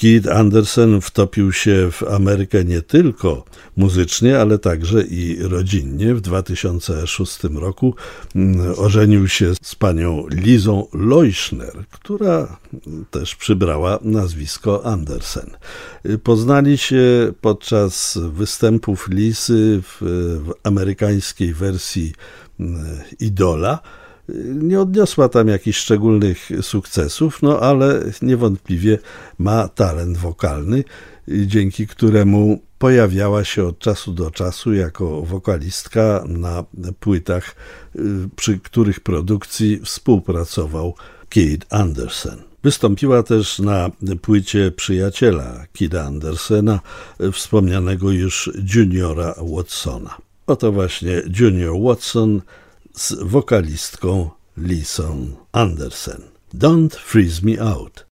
Keith Anderson wtopił się w Amerykę nie tylko muzycznie, ale także i rodzinnie. W 2006 roku ożenił się z panią Lizą Leuschner, która też przybrała nazwisko Andersen. Poznali się podczas występów Lizy w amerykańskiej wersji Idola. Nie odniosła tam jakichś szczególnych sukcesów, ale niewątpliwie ma talent wokalny, dzięki któremu pojawiała się od czasu do czasu jako wokalistka na płytach, przy których produkcji współpracował Keith Andersen. Wystąpiła też na płycie przyjaciela Keitha Andersena, wspomnianego już Juniora Watsona. Oto właśnie Junior Watson z wokalistką Lizą Andersen. Don't Freeze Me Out.